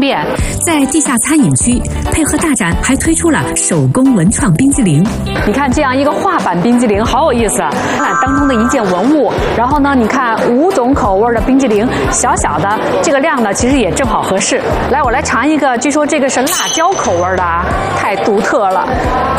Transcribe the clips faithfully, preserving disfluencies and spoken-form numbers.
便。 在地下餐饮区，配合大展还推出了手工文创冰激凌。 你看这样一个画板冰激凌，好有意思啊！展当中的一件文物，然后呢，你看五种口味的冰激凌，小小的，这个量呢其实也正好合适。来，我来尝一个，据说这个是辣椒口味的啊，太独特了。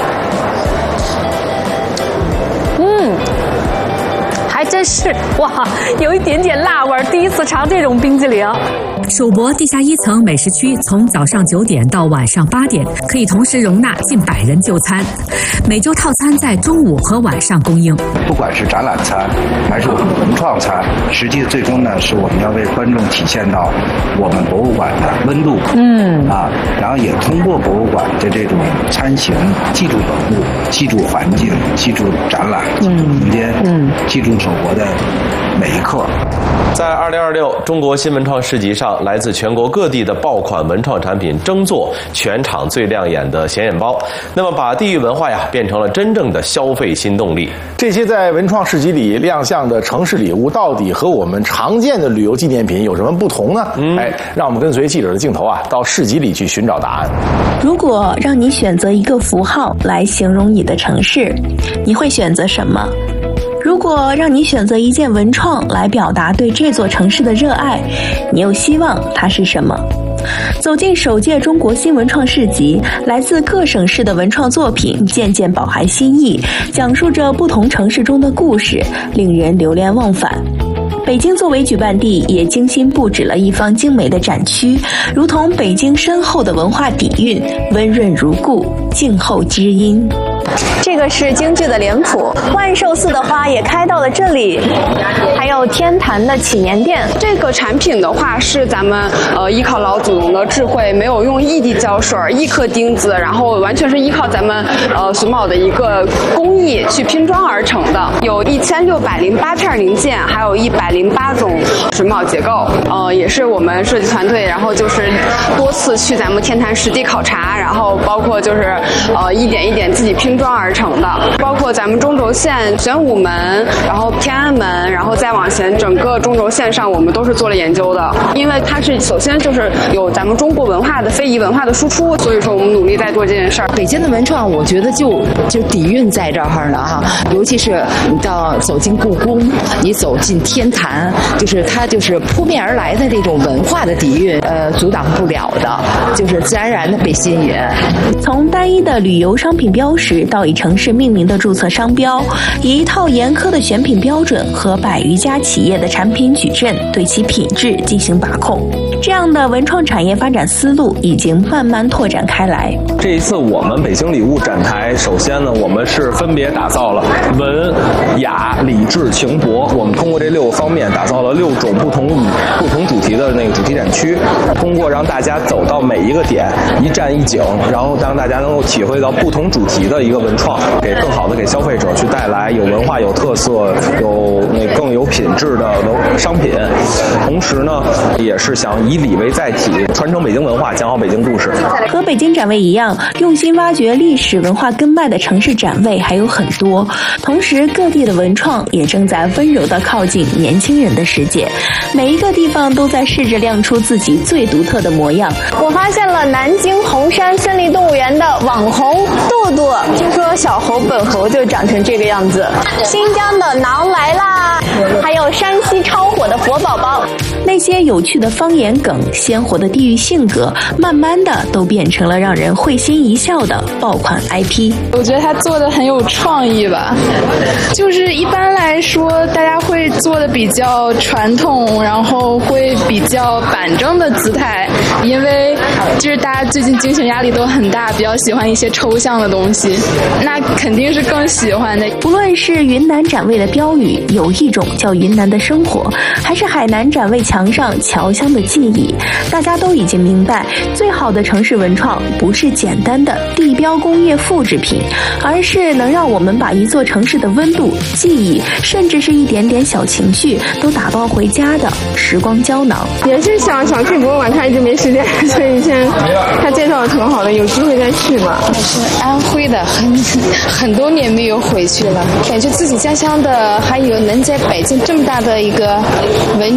嗯。还真是哇，有一点点辣味儿，第一次尝这种冰激凌。 首博地下一层美食区从早上九点到晚上八点，可以同时容纳近百人就餐。每周套餐在中午和晚上供应。 不管是展览餐还是我们文创餐，实际最终呢是我们要为观众体现到我们博物馆的温度，嗯啊，然后也通过博物馆的这种餐型，记住文物，记住环境，记住展览，记住空间，嗯，记住首博的每一刻。 在二零二六中国新文创市集上，来自全国各地的爆款文创产品争做全场最亮眼的显眼包，那么把地域文化呀变成了真正的消费新动力。 这些在文创市集里亮相的城市礼物，到底和我们常见的旅游纪念品有什么不同呢？嗯，哎，让我们跟随记者的镜头啊，到市集里去寻找答案。 如果让你选择一个符号来形容你的城市，你会选择什么？如果让你选择一件文创来表达对这座城市的热爱，你又希望它是什么？走进首届中国新文创市集，来自各省市的文创作品件件饱含新意，讲述着不同城市中的故事，令人流连忘返。北京作为举办地，也精心布置了一方精美的展区，如同北京深厚的文化底蕴，温润如故，静候知音。这个是京剧的脸谱，万寿寺的花也开到了这里，还有天坛的祈年殿。 这个产品的话是咱们呃依靠老祖宗的智慧，没有用异地胶水、一颗钉子，然后完全是依靠咱们呃榫卯的一个工艺去拼装而成的。有一千六百零八片零件，还有一百零八种榫卯结构。呃，也是我们设计团队，然后就是多次去咱们天坛实地考察，然后包括就是呃一点一点自己拼装而成的，包括咱们中轴线、玄武门，然后天安门，然后再往前，整个中轴线上我们都是做了研究的。因为它是首先就是有咱们中国文化的非遗文化的输出，所以说我们努力在做这件事儿。 北京的文创，我觉得就就底蕴在这儿呢哈，尤其是你到走进故宫，你走进天坛，就是它就是扑面而来的这种文化的底蕴，呃，阻挡不了的，就是自然而然的被吸引。 从单一的旅游商品标识到以城市命名的注册商标，以一套严苛的选品标准和百余家企业的产品矩阵对其品质进行把控，这样的文创产业发展思路已经慢慢拓展开来。 这一次我们北京礼物展台，首先呢，我们是分别打造了文、雅、礼、智、情、博，我们通过这六个方面打造了六种不同不同主题的那个主题展区，通过让大家走到每一个点，一站一景，然后让大家能够体会到不同主题的一个文创，给更好的给消费者去带来有文化、有特色、有那更有品质的商品。同时呢，也是想以礼为载体，传承北京文化，讲好北京故事。 和北京展位一样，用心挖掘历史文化根脉的城市展位还有很多。同时，各地的文创也正在温柔地靠近年轻人的世界，每一个地方都在试着亮出自己最独特的模样。我发现了南京红山森林动物园的网红豆豆，听说小猴本猴就长成这个样子。新疆的馕来啦，还有山西超火的佛宝宝。那些有趣的方言梗、鲜活的地域性格，慢慢的都变成了让人会心一笑的爆款 I P。 我觉得他做的很有创意吧，就是一般来说大家会做的比较传统，然后会比较板正的姿态，因为就是大家最近精神压力都很大，比较喜欢一些抽象的东西，那肯定是更喜欢的。 不论是云南展位的标语有一种叫云南的生活，还是海南展位墙上侨乡的记忆，大家都已经明白，最好的城市文创不是简单的地标工业复制品，而是能让我们把一座城市的温度、记忆，甚至是一点点小情绪都打包回家的时光胶囊。 也是想想去博物馆看，一直没时间，所以现在他介绍的挺好的，有机会再去吧。 我是安徽的，很很多年没有回去了，感觉自己家乡的还有能在北京这么大的一个文